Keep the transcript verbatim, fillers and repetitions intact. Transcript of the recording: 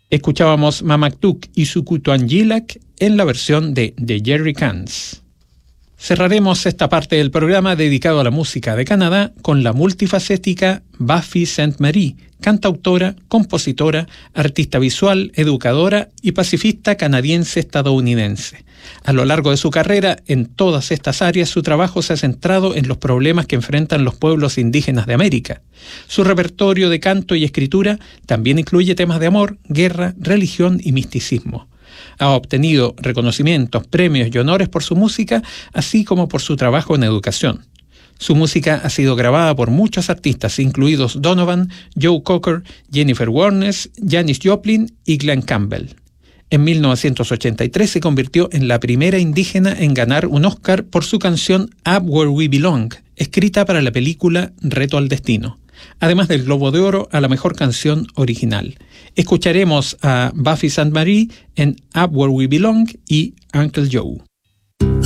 Escuchábamos Mamaktuk y Sukutuanjilak en la versión de The Jerry Cans. Cerraremos esta parte del programa dedicado a la música de Canadá con la multifacética Buffy Sainte-Marie, cantautora, compositora, artista visual, educadora y pacifista canadiense-estadounidense. A lo largo de su carrera, en todas estas áreas, su trabajo se ha centrado en los problemas que enfrentan los pueblos indígenas de América. Su repertorio de canto y escritura también incluye temas de amor, guerra, religión y misticismo. Ha obtenido reconocimientos, premios y honores por su música, así como por su trabajo en educación. Su música ha sido grabada por muchos artistas, incluidos Donovan, Joe Cocker, Jennifer Warnes, Janis Joplin y Glenn Campbell. En mil novecientos ochenta y tres se convirtió en la primera indígena en ganar un Oscar por su canción Up Where We Belong, escrita para la película Reto al Destino, además del Globo de Oro a la mejor canción original. Escucharemos a Buffy Sainte-Marie en Up Where We Belong y Uncle Joe.